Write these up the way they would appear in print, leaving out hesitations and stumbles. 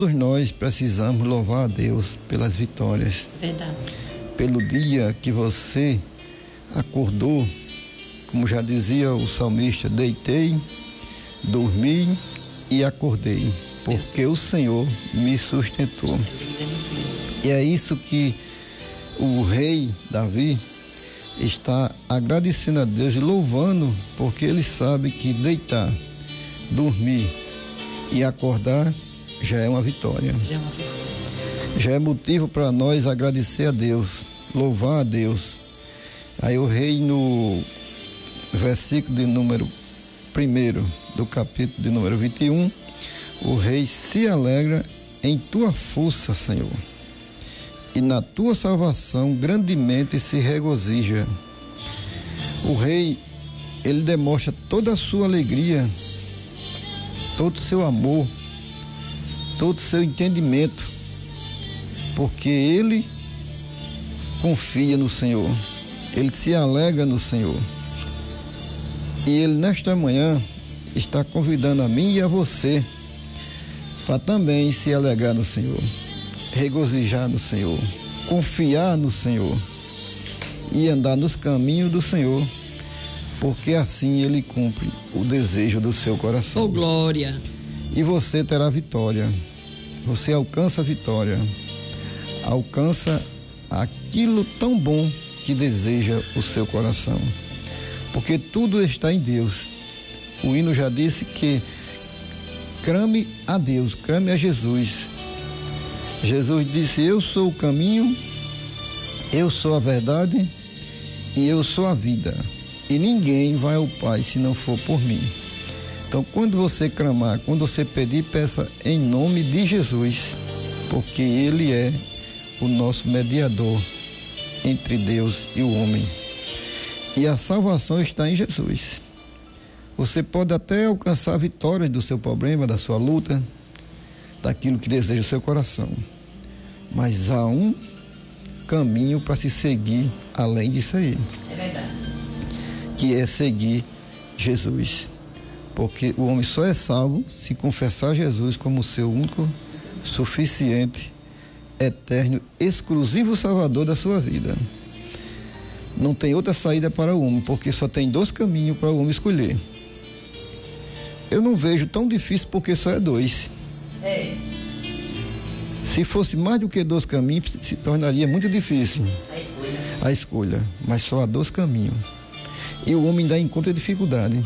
Todos nós precisamos louvar a Deus pelas vitórias. Verdade. Pelo dia que você acordou, como já dizia o salmista, deitei, dormi e acordei, porque o Senhor me sustentou. E é isso que o rei Davi está agradecendo a Deus e louvando, porque ele sabe que deitar, dormir e acordar já é uma vitória. Já é motivo para nós agradecer a Deus, louvar a Deus. Aí o rei, no versículo de número 1 do capítulo de número 21, o rei se alegra em tua força, Senhor, e na tua salvação grandemente se regozija. O rei, ele demonstra toda a sua alegria, todo o seu amor, todo o seu entendimento, porque ele confia no Senhor, ele se alegra no Senhor. E ele nesta manhã está convidando a mim e a você para também se alegrar no Senhor, regozijar no Senhor, confiar no Senhor e andar nos caminhos do Senhor, porque assim ele cumpre o desejo do seu coração. Oh, glória! E você terá vitória, você alcança a vitória, alcança aquilo tão bom que deseja o seu coração, porque tudo está em Deus. O hino já disse que crame a Deus, crame a Jesus. Jesus disse: eu sou o caminho, eu sou a verdade e eu sou a vida, e ninguém vai ao Pai se não for por mim. Então, quando você clamar, quando você pedir, peça em nome de Jesus, porque ele é o nosso mediador entre Deus e o homem, e a salvação está em Jesus. Você pode até alcançar vitórias do seu problema, da sua luta, daquilo que deseja o seu coração, mas há um caminho para se seguir além disso aí. É verdade. Que é seguir Jesus, porque o homem só é salvo se confessar Jesus como seu único, suficiente, eterno, exclusivo Salvador da sua vida. Não tem outra saída para o homem, porque só tem 2 caminhos para o homem escolher. Eu não vejo tão difícil, porque só é 2. Se fosse mais do que 2 caminhos, se tornaria muito difícil a escolha, mas só há 2 caminhos. E o homem ainda encontra dificuldade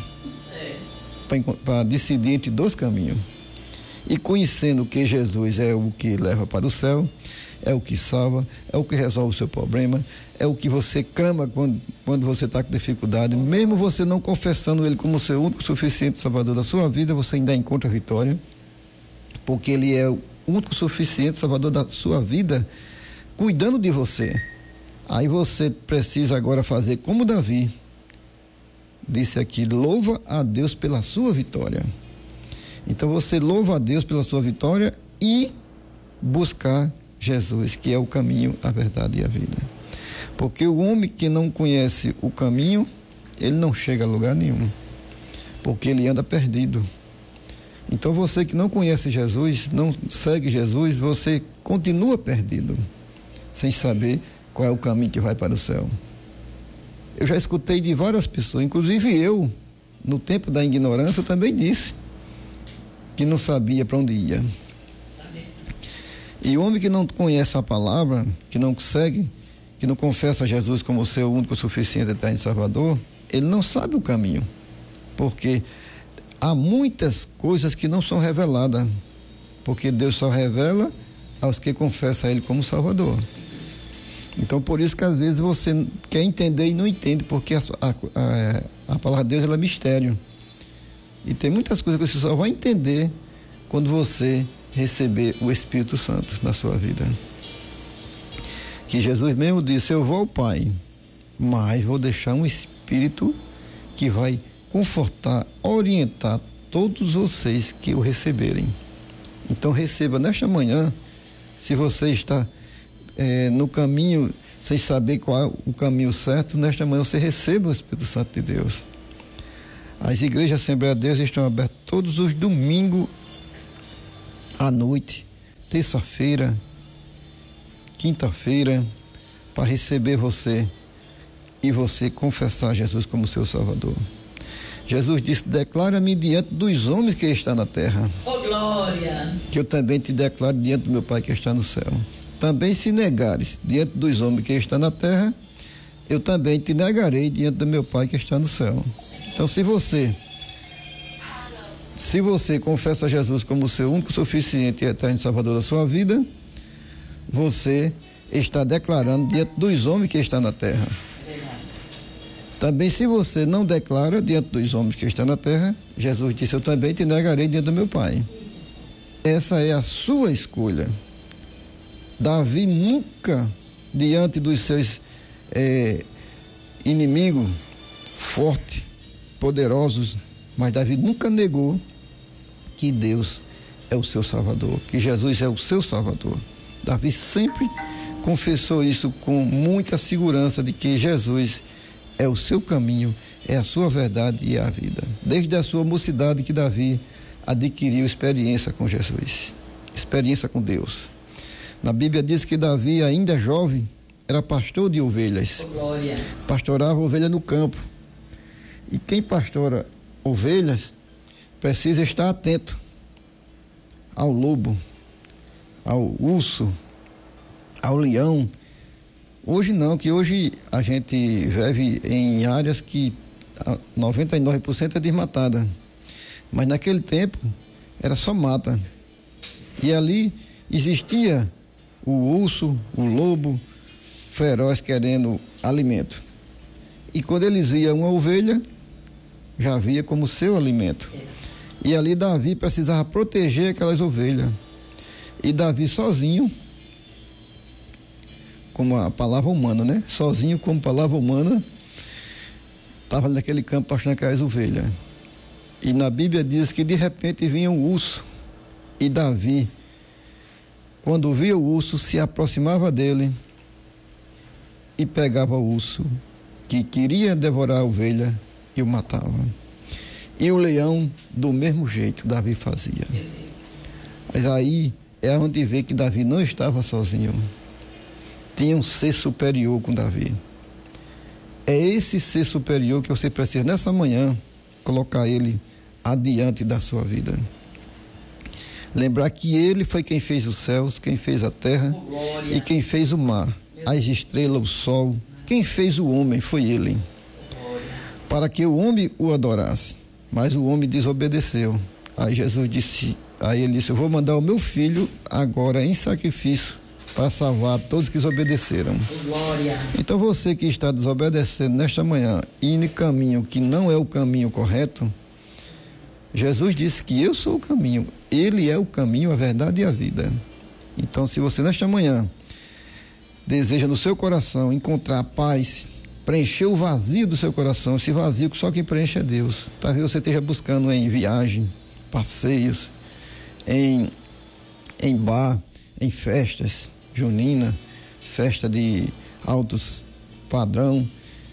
para decidir entre 2 caminhos. E conhecendo que Jesus é o que leva para o céu, é o que salva, é o que resolve o seu problema, é o que você clama quando você está com dificuldade, mesmo você não confessando ele como seu único suficiente Salvador da sua vida, você ainda encontra vitória, porque ele é o único suficiente Salvador da sua vida, cuidando de você. Aí você precisa agora fazer como Davi disse aqui: louva a Deus pela sua vitória. Então você louva a Deus pela sua vitória e buscar Jesus, que é o caminho, a verdade e a vida. Porque o homem que não conhece o caminho, ele não chega a lugar nenhum, porque ele anda perdido. Então você que não conhece Jesus, não segue Jesus, você continua perdido, sem saber qual é o caminho que vai para o céu. Eu já escutei de várias pessoas, inclusive eu, no tempo da ignorância, eu também disse que não sabia para onde ia. E o homem que não conhece a palavra, que não segue, que não confessa Jesus como seu único, suficiente, eterno Salvador, ele não sabe o caminho, porque há muitas coisas que não são reveladas, porque Deus só revela aos que confessam a Ele como Salvador. Então, por isso que às vezes você quer entender e não entende, porque a palavra de Deus, ela é mistério. E tem muitas coisas que você só vai entender quando você receber o Espírito Santo na sua vida. Que Jesus mesmo disse: eu vou ao Pai, mas vou deixar um Espírito que vai confortar, orientar todos vocês que o receberem. Então receba nesta manhã. Se você está no caminho sem saber qual é o caminho certo, nesta manhã você receba o Espírito Santo de Deus. As igrejas Assembleia de Deus estão abertas todos os domingos à noite, terça-feira, quinta-feira, para receber você e você confessar Jesus como seu Salvador. Jesus disse: declara-me diante dos homens que estão na terra. Oh, glória! Que eu também te declaro diante do meu Pai que está no céu. Também se negares diante dos homens que estão na terra, eu também te negarei diante do meu Pai que está no céu. Então, se você confessa Jesus como seu único, suficiente e eterno Salvador da sua vida, você está declarando diante dos homens que estão na terra. Também, se você não declara diante dos homens que estão na terra, Jesus disse: eu também te negarei diante do meu Pai. Essa é a sua escolha. Davi nunca, diante dos seus inimigos fortes, poderosos, mas Davi nunca negou que Deus é o seu Salvador, que Jesus é o seu Salvador. Davi sempre confessou isso com muita segurança de que Jesus é o seu caminho, é a sua verdade e é a vida. Desde a sua mocidade que Davi adquiriu experiência com Jesus, experiência com Deus. Na Bíblia diz que Davi, ainda jovem, era pastor de ovelhas. Oh, glória! Pastorava ovelha no campo. E quem pastora ovelhas precisa estar atento ao lobo, ao urso, ao leão. Hoje não, que hoje a gente vive em áreas que 99% é desmatada. Mas naquele tempo era só mata. E ali existia o urso, o lobo feroz querendo alimento. E quando eles viam uma ovelha, já via como seu alimento. E ali Davi precisava proteger aquelas ovelhas. E Davi sozinho, como a palavra humana, né? Sozinho como palavra humana, estava naquele campo pastorando aquelas ovelhas. E na Bíblia diz que de repente vinha um urso. E Davi, quando via o urso, se aproximava dele e pegava o urso que queria devorar a ovelha e o matava. E o leão, do mesmo jeito, Davi fazia. Mas aí é onde vê que Davi não estava sozinho. Tinha um ser superior com Davi. É esse ser superior que você precisa, nessa manhã, colocar ele adiante da sua vida. Lembrar que ele foi quem fez os céus, quem fez a terra e quem fez o mar, as estrelas, o sol. Quem fez o homem foi ele. Para que o homem o adorasse. Mas o homem desobedeceu. Aí Jesus disse, ele disse: eu vou mandar o meu filho agora em sacrifício para salvar todos que desobedeceram. Glória. Então você que está desobedecendo nesta manhã, indo em caminho que não é o caminho correto, Jesus disse que eu sou o caminho. Ele é o caminho, a verdade e a vida. Então, se você nesta manhã deseja no seu coração encontrar paz, preencher o vazio do seu coração, esse vazio que só quem preenche é Deus. Talvez você esteja buscando em viagem, passeios, em bar, em festas junina, festa de altos padrão,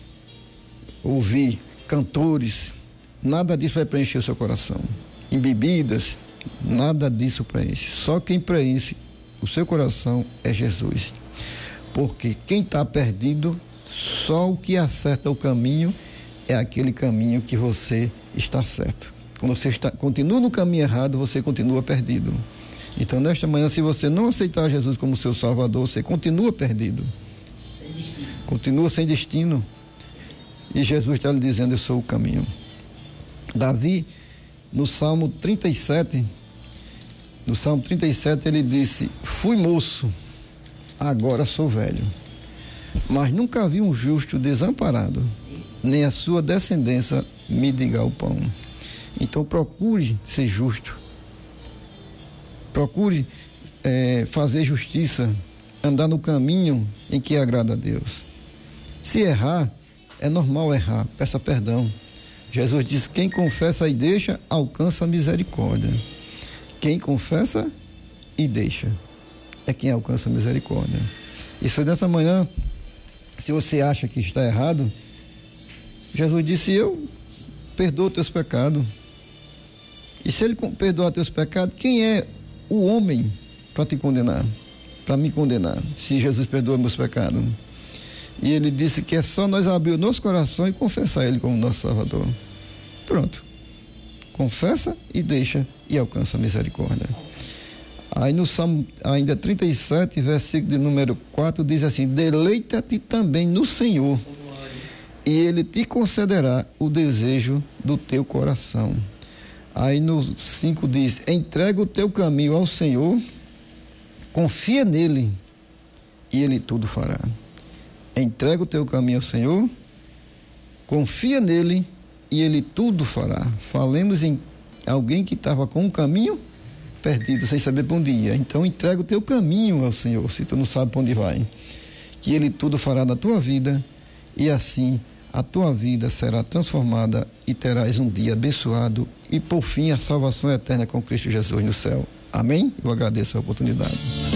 ouvir cantores. Nada disso vai preencher o seu coração. Em bebidas, nada disso preenche. Só quem preenche o seu coração é Jesus. Porque quem está perdido, só o que acerta o caminho é aquele caminho que você está certo. Quando você continua no caminho errado, você continua perdido. Então, nesta manhã, se você não aceitar Jesus como seu Salvador, você continua perdido. Sem destino. Continua sem destino. E Jesus está lhe dizendo: eu sou o caminho. Davi, no Salmo 37, ele disse: fui moço, agora sou velho, mas nunca vi um justo desamparado, nem a sua descendência mendigar o pão. Então procure ser justo, procure fazer justiça, andar no caminho em que agrada a Deus. Se errar, é normal errar, peça perdão. Jesus diz: quem confessa e deixa, alcança a misericórdia. Quem confessa e deixa é quem alcança a misericórdia. Isso nessa manhã, se você acha que está errado, Jesus disse: eu perdoo teus pecados. E se ele perdoar teus pecados, quem é o homem para te condenar, para me condenar, se Jesus perdoa meus pecados. E ele disse que é só nós abrir o nosso coração e confessar ele como nosso Salvador. Pronto. Confessa e deixa e alcança a misericórdia. Aí no Salmo ainda 37, versículo de número 4, diz assim: deleita-te também no Senhor, e ele te concederá o desejo do teu coração. Aí no 5 diz: entrega o teu caminho ao Senhor, confia nele e ele tudo fará. Entrega o teu caminho ao Senhor, confia nele e ele tudo fará. Falemos em alguém que estava com um caminho perdido, sem saber para onde ia. Então entrega o teu caminho ao Senhor, se tu não sabe para onde vai, que ele tudo fará na tua vida, e assim a tua vida será transformada e terás um dia abençoado e por fim a salvação eterna com Cristo Jesus no céu. Amém? Eu agradeço a oportunidade.